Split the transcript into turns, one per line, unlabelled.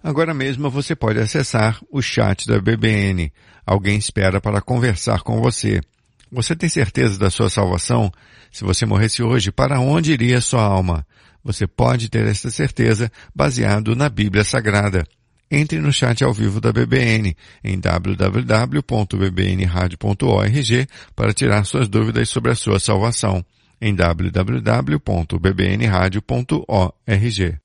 Agora mesmo você pode acessar o chat da BBN. Alguém espera para conversar com você. Você tem certeza da sua salvação? Se você morresse hoje, para onde iria sua alma? Você pode ter esta certeza baseado na Bíblia Sagrada. Entre no chat ao vivo da BBN em www.bbnradio.org para tirar suas dúvidas sobre a sua salvação. Em www.bbnradio.org.